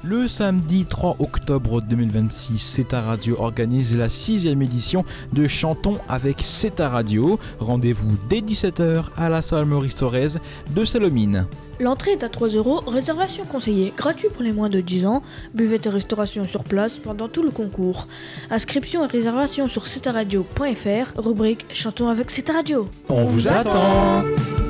Le samedi 3 octobre 2026, CETA Radio organise la 6e édition de Chantons avec CETA Radio. Rendez-vous dès 17h à la salle Maurice Thorez de Salomine. L'entrée est à 3€, réservation conseillée, gratuit pour les moins de 10 ans, buvette et restauration sur place pendant tout le concours. Inscription et réservation sur cetaradio.fr, rubrique Chantons avec CETA Radio. On vous attend.